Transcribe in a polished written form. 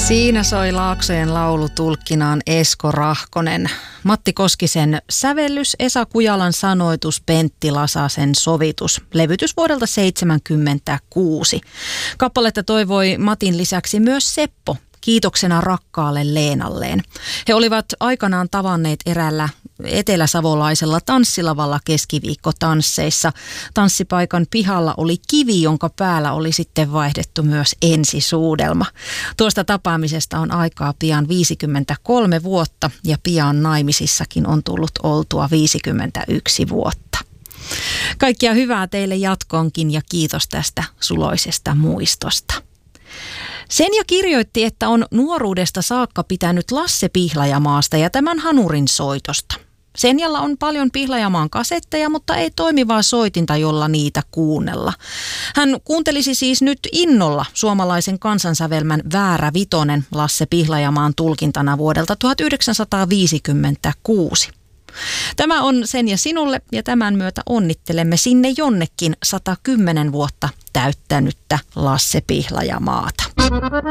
Siinä soi Laaksojen laulu tulkkinaan Esko Rahkonen. Matti Koskisen sävellys, Esa Kujalan sanoitus, Pentti Lasasen sovitus. Levytys vuodelta 1976. Kappaletta toivoi Matin lisäksi myös Seppo, kiitoksena rakkaalle Leenalleen. He olivat aikanaan tavanneet eräällä eteläsavolaisella tanssilavalla keskiviikkotansseissa. Tanssipaikan pihalla oli kivi, jonka päällä oli sitten vaihdettu myös ensisuudelma. Tuosta tapaamisesta on aikaa pian 53 vuotta ja pian naimisissakin on tullut oltua 51 vuotta. Kaikkia hyvää teille jatkoonkin ja kiitos tästä suloisesta muistosta. Senja kirjoitti, että on nuoruudesta saakka pitänyt Lasse Pihlajamaasta ja tämän hanurin soitosta. Senjalla on paljon Pihlajamaan kasetteja, mutta ei toimivaa soitinta, jolla niitä kuunnella. Hän kuuntelisi siis nyt innolla suomalaisen kansansävelmän Väärä Vitonen Lasse Pihlajamaan tulkintana vuodelta 1956. Tämä on Senja sinulle ja tämän myötä onnittelemme sinne jonnekin 110 vuotta täyttänyttä Lasse Pihlajamaata.